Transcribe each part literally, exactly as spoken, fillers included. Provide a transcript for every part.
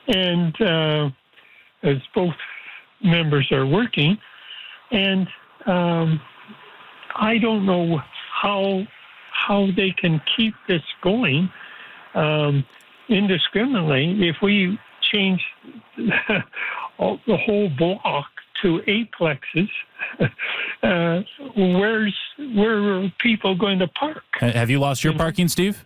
and uh, as both members are working, and um, I don't know how how they can keep this going um, indiscriminately. If we change the whole block to eightplexes, uh, where's where are people going to park? Have you lost your parking, Steve?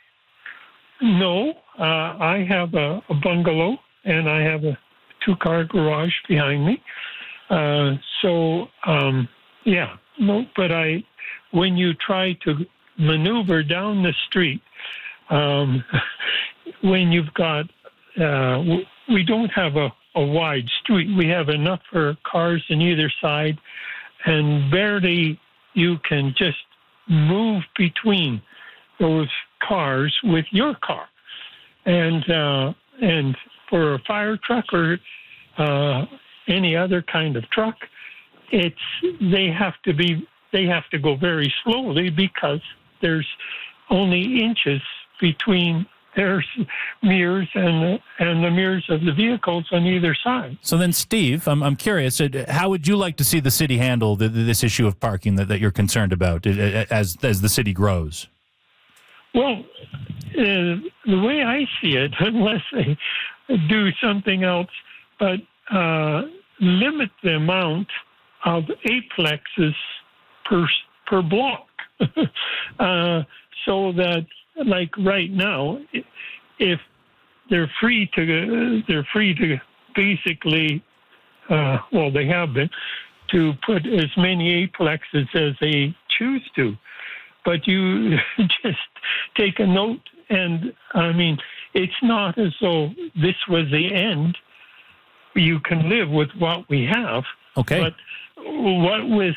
No, uh, I have a, a bungalow and I have a two-car garage behind me. Uh, so um, yeah, no. But I, when you try to maneuver down the street, um, when you've got, uh, we don't have a, a wide street. We have enough for cars on either side, and barely you can just move between those cars with your car. And uh, and for a fire truck or uh, any other kind of truck, it's they have to be they have to go very slowly because there's only inches between their mirrors and the, and the mirrors of the vehicles on either side. So then, Steve, I'm I'm curious. How would you like to see the city handle the, this issue of parking that, that you're concerned about as as the city grows? Well, uh, the way I see it, unless they do something else, but uh, limit the amount of eightplexes per per block, uh, so that, like right now, if they're free to, they're free to basically, uh, well, they have been, to put as many eightplexes as they choose to. But you just take a note, and I mean, it's not as though this was the end. You can live with what we have. Okay. But what with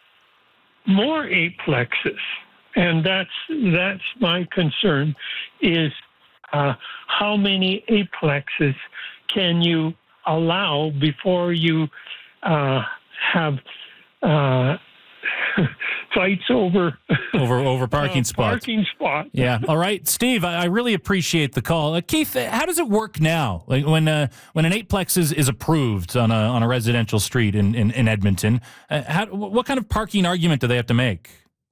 more eightplexes, and that's that's my concern, is uh, how many eightplexes can you allow before you uh, have uh, fights over over over parking uh, spots. Parking spot. Yeah. All right, Steve. I, I really appreciate the call. Uh, Keith, how does it work now? Like when uh, when an eightplex is, is approved on a on a residential street in in, in Edmonton, uh, how, what kind of parking argument do they have to make?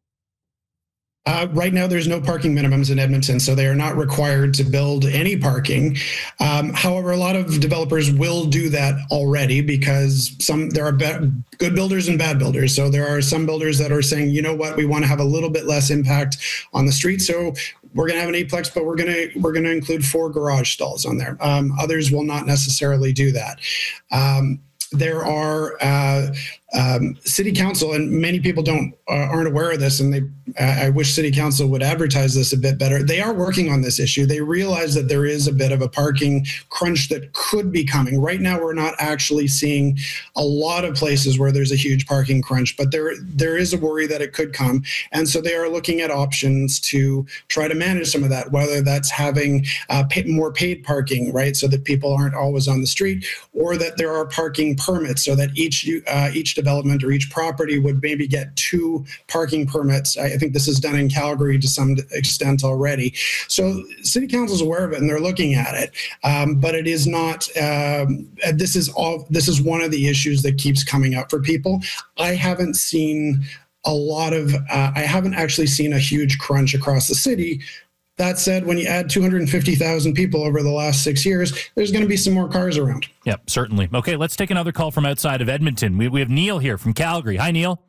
Uh, right now, there's no parking minimums in Edmonton, so they are not required to build any parking. Um, however, a lot of developers will do that already because some there are be- good builders and bad builders. So there are some builders that are saying, you know what, we want to have a little bit less impact on the street, so we're going to have an eightplex, but we're going to we're going to include four garage stalls on there. Um, others will not necessarily do that. Um, there are uh, um, city council, and many people don't uh, aren't aware of this, and they uh, I wish city council would advertise this a bit better. They are working on this issue. They realize that there is a bit of a parking crunch that could be coming. Right now, we're not actually seeing a lot of places where there's a huge parking crunch, but there there is a worry that it could come, and so they are looking at options to try to manage some of that, whether that's having uh, pay, more paid parking, right, so that people aren't always on the street, or that there are parking permits so that each uh, each development or each property would maybe get two parking permits. I think this is done in Calgary to some extent already. So city council is aware of it and they're looking at it, um, but it is not. Um, this is all. This is one of the issues that keeps coming up for people. I haven't seen a lot of. Uh, I haven't actually seen a huge crunch across the city. That said, when you add two hundred fifty thousand people over the last six years, there's going to be some more cars around. Yep, certainly. Okay, let's take another call from outside of Edmonton. We, we have Neil here from Calgary. Hi, Neil.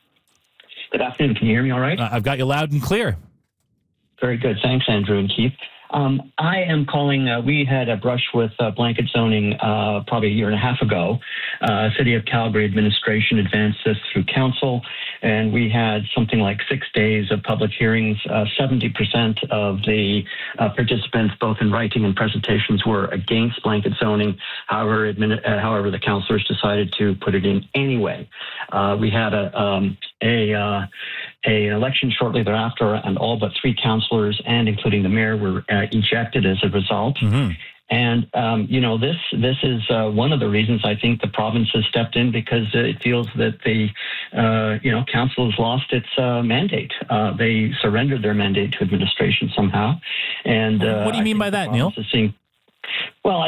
Good afternoon. Can you hear me all right? Uh, I've got you loud and clear. Very good. Thanks, Andrew and Keith. Um, I am calling, uh, we had a brush with uh, blanket zoning uh, probably a year and a half ago. Uh, City of Calgary administration advanced this through council, and we had something like six days of public hearings. Uh, seventy percent of the uh, participants, both in writing and presentations, were against blanket zoning. However, admin, uh, however, the councillors decided to put it in anyway. Uh, we had a, um, a uh, an election shortly thereafter, and all but three councillors, and including the mayor, were uh, ejected as a result. Mm-hmm. And, um, you know, this this is uh, one of the reasons I think the province has stepped in, because it feels that the, uh, you know, council has lost its uh, mandate. Uh, they surrendered their mandate to administration somehow. And uh, what do you mean by that, Neil? Seeing, well,